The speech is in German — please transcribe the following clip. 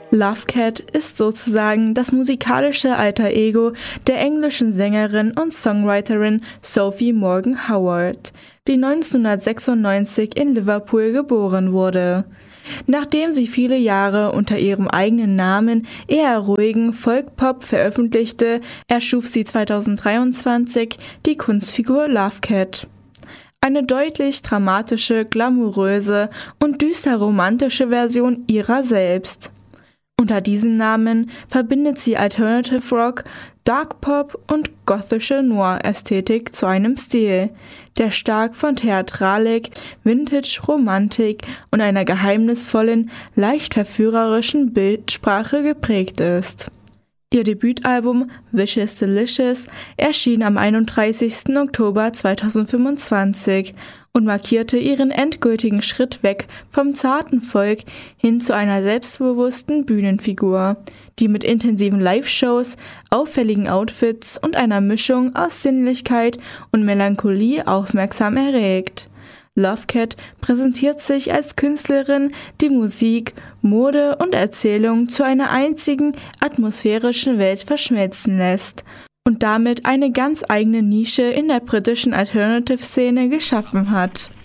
Lovecat ist sozusagen das musikalische Alter Ego der englischen Sängerin und Songwriterin Sophie Morgan Howard, die 1996 in Liverpool geboren wurde. Nachdem sie viele Jahre unter ihrem eigenen Namen eher ruhigen Folk-Pop veröffentlichte, erschuf sie 2023 die Kunstfigur Lovecat. Eine deutlich dramatische, glamouröse und düster romantische Version ihrer selbst. Unter diesem Namen verbindet sie Alternative Rock, Dark Pop und gothische Noir-Ästhetik zu einem Stil, der stark von Theatralik, Vintage-Romantik und einer geheimnisvollen, leicht verführerischen Bildsprache geprägt ist. Ihr Debütalbum Vicious Delicious erschien am 31. Oktober 2025 und markierte ihren endgültigen Schritt weg vom zarten Folk hin zu einer selbstbewussten Bühnenfigur, die mit intensiven Live-Shows, auffälligen Outfits und einer Mischung aus Sinnlichkeit und Melancholie aufmerksam erregt. Lovecat präsentiert sich als Künstlerin, die Musik, Mode und Erzählung zu einer einzigen atmosphärischen Welt verschmelzen lässt und damit eine ganz eigene Nische in der britischen Alternative-Szene geschaffen hat.